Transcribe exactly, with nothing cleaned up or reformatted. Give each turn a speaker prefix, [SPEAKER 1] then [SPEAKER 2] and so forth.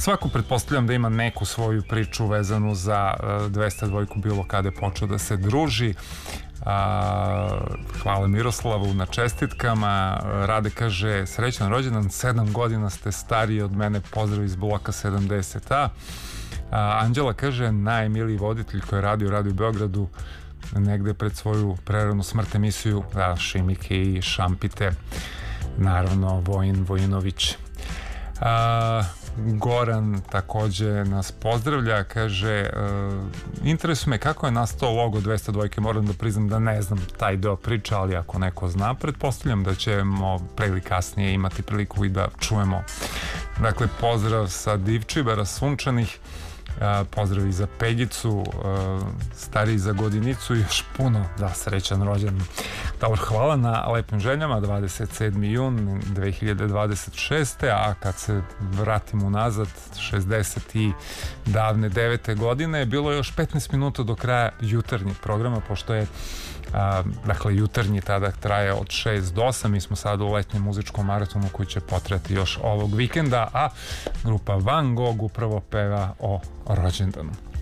[SPEAKER 1] Svako pretpostavljam da ima neku svoju priču vezanu za dvesta dvojku bilo kada je počeo da se druži. A, hvala Miroslavu na čestitkama. Rade kaže srećan rođendan, sedam godina ste stariji od mene, pozdrav iz bloka sedamdeset a. A Anđela kaže najmiliji voditelj koji radi u Radio Beogradu negde pred svoju preranu smrt emisiju, da, Šimike i Šampite, naravno Vojin Vojinović. A, Goran takođe nas pozdravlja, kaže uh, interesuje me kako je nastao logo dvesta dvojke, moram da priznam da ne znam taj deo priče, ali ako neko zna, pretpostavljam da ćemo pre ili kasnije imati priliku i da čujemo. Dakle, pozdrav sa Divčibara Sunčanih, uh, pozdrav i za Pegicu, uh, stariji za Godinicu i još puno, da, srećan rođendan. Dobro, hvala na lepim željama. Dvadeset sedmi jun dve hiljade dvadeset šeste. a kad se vratimo unazad, šezdeset i davne devete godine, bilo je još petnaest minuta do kraja jutarnjeg programa, pošto je a, dakle jutarnji tada traje od šest do osam. Mi smo sada u letnjem muzičkom maratonu koji će potrajati još ovog vikenda, a grupa Van Gogh upravo peva o rođendanu.